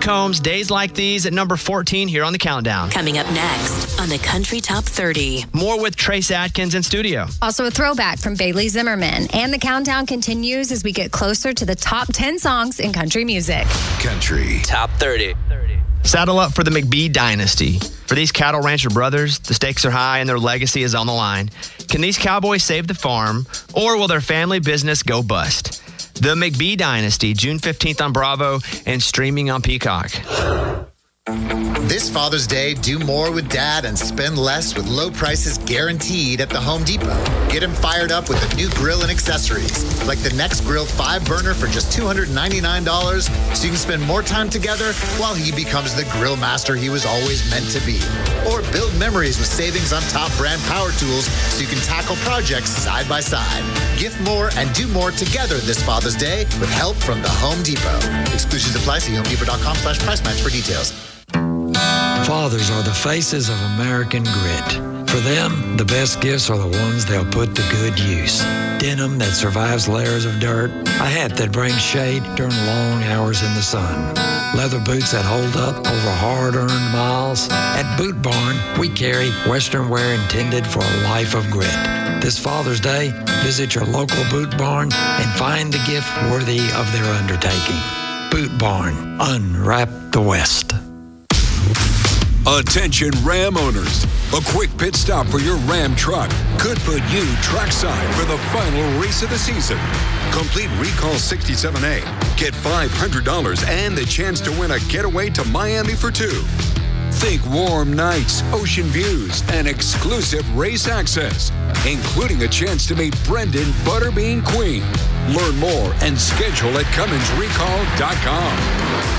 Combs, Days Like These at number 14 here on the countdown. Coming up next on the Country Top 30. More with Trace Atkins in studio. Also a throwback from Bailey Zimmerman. And the countdown continues as we get closer to the top 10 songs in country music. Country Top 30. Saddle up for the McBee dynasty. For these cattle rancher brothers, the stakes are high and their legacy is on the line. Can these cowboys save the farm, or will their family business go bust? The McBee dynasty, June 15th on Bravo and streaming on Peacock. This Father's Day, do more with Dad and spend less with low prices guaranteed at the Home Depot. Get him fired up with a new grill and accessories, like the Next Grill 5-burner for just $299, so you can spend more time together while he becomes the grill master he was always meant to be. Or build memories with savings on top brand power tools so you can tackle projects side by side. Gift more and do more together this Father's Day with help from the Home Depot. Exclusions apply. See HomeDepot.com/price match for details. Fathers are the faces of American grit. For them, the best gifts are the ones they'll put to good use. Denim that survives layers of dirt, a hat that brings shade during long hours in the sun, leather boots that hold up over hard-earned miles. At Boot Barn, we carry Western wear intended for a life of grit. This Father's Day, visit your local Boot Barn and find a gift worthy of their undertaking. Boot Barn, unwrap the West. Attention Ram owners. A quick pit stop for your Ram truck could put you trackside for the final race of the season. Complete Recall 67A. Get $500 and the chance to win a getaway to Miami for two. Think warm nights, ocean views, and exclusive race access, including a chance to meet Brendan Butterbean Queen. Learn more and schedule at CumminsRecall.com.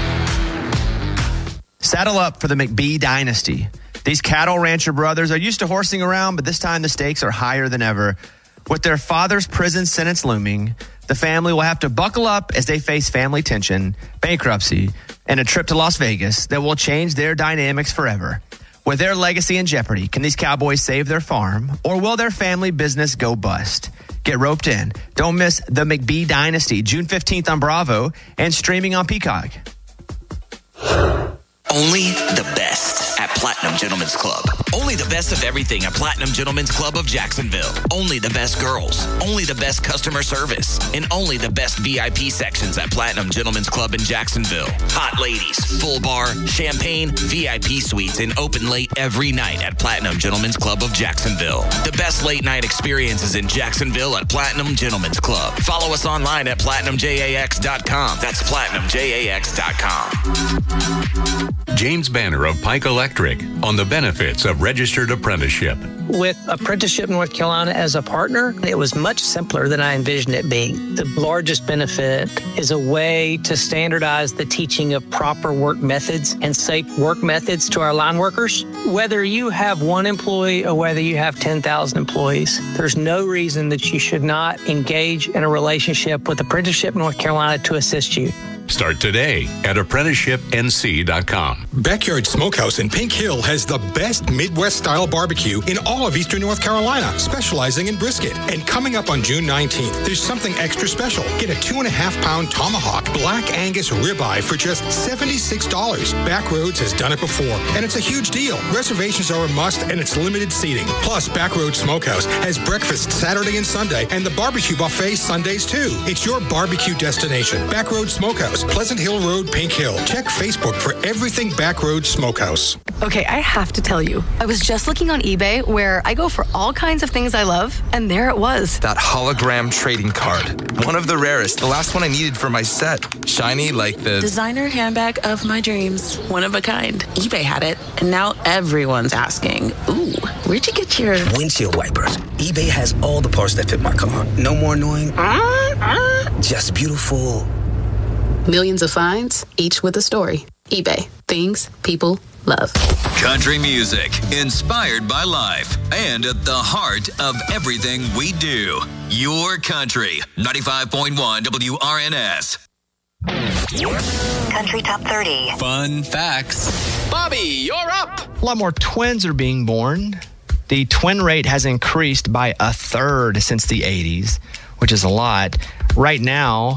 Saddle up for the McBee dynasty. These cattle rancher brothers are used to horsing around, but this time the stakes are higher than ever. With their father's prison sentence looming, the family will have to buckle up as they face family tension, bankruptcy, and a trip to Las Vegas that will change their dynamics forever. With their legacy in jeopardy, can these cowboys save their farm, or will their family business go bust? Get roped in. Don't miss the McBee dynasty, June 15th on Bravo and streaming on Peacock. Only the best at Platinum Gentlemen's Club. Only the best of everything at Platinum Gentlemen's Club of Jacksonville. Only the best girls. Only the best customer service. And only the best VIP sections at Platinum Gentlemen's Club in Jacksonville. Hot ladies, full bar, champagne, VIP suites, and open late every night at Platinum Gentlemen's Club of Jacksonville. The best late night experiences in Jacksonville at Platinum Gentlemen's Club. Follow us online at PlatinumJAX.com. That's PlatinumJAX.com. James Banner of Pike Electric on the benefits of registered apprenticeship. With Apprenticeship North Carolina as a partner, it was much simpler than I envisioned it being. The largest benefit is a way to standardize the teaching of proper work methods and safe work methods to our line workers. Whether you have one employee or whether you have 10,000 employees, there's no reason that you should not engage in a relationship with Apprenticeship North Carolina to assist you. Start today at apprenticeshipnc.com. Backyard Smokehouse in Pink Hill has the best Midwest-style barbecue in all of Eastern North Carolina, specializing in brisket. And coming up on June 19th, there's something extra special. Get a 2.5-pound tomahawk Black Angus ribeye for just $76. Backroads has done it before, and it's a huge deal. Reservations are a must, and it's limited seating. Plus, Backroads Smokehouse has breakfast Saturday and Sunday, and the barbecue buffet Sundays, too. It's your barbecue destination. Backroads Smokehouse, Pleasant Hill Road, Pink Hill. Check Facebook for everything Backroads Smokehouse. Okay, I have to tell you, I was just looking on eBay where I go for all kinds of things I love, and there it was. That hologram trading card. One of the rarest. The last one I needed for my set. Shiny like the designer handbag of my dreams. One of a kind. eBay had it, and now everyone's asking, ooh, where'd you get your windshield wipers? eBay has all the parts that fit my car. No more annoying. Just beautiful. Millions of finds, each with a story. eBay. Things people love. Country music, inspired by life, and at the heart of everything we do. Your country. 95.1 WRNS. Country Top 30. Fun facts. Bobby, you're up. A lot more twins are being born. The twin rate has increased by 1/3 since the 80s, which is a lot. Right now,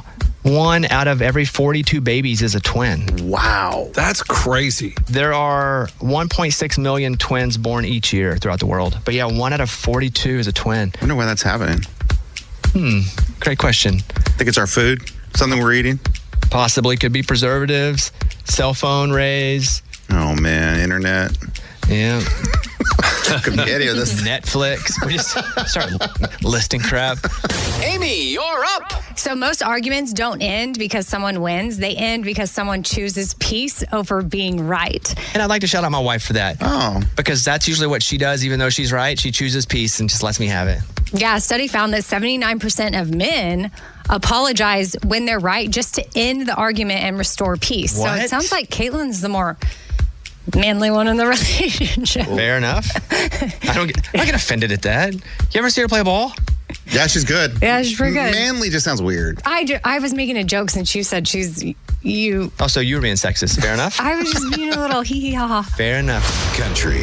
1 out of every 42 babies is a twin. Wow. That's crazy. There are 1.6 million twins born each year throughout the world. But yeah, 1 out of 42 is a twin. I wonder why that's happening. Great question. Think it's our food? Something we're eating? Possibly could be preservatives, cell phone rays. Oh, man. Internet. Yeah. Could be any of this. Netflix. We just start listing crap. Amy, you're up. So most arguments don't end because someone wins. They end because someone chooses peace over being right. And I'd like to shout out my wife for that. Oh. Because that's usually what she does, even though she's right. She chooses peace and just lets me have it. Yeah, a study found that 79% of men apologize when they're right just to end the argument and restore peace. What? So it sounds like Caitlin's the more manly one in the relationship. Fair enough. I don't get offended at that. You ever see her play ball? Yeah, she's good. Yeah, she's pretty good. Manly just sounds weird. I was making a joke since you said she's you. Oh, so you were being sexist. Fair enough. I was just being a little hee hee ha ha. Fair enough. Country